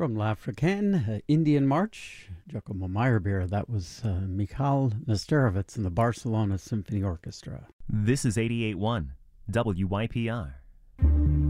From L'Africaine, Indian March, Giacomo Meyerbeer. That was Mikhail Nesterovitz and the Barcelona Symphony Orchestra. This is 88.1 WYPR.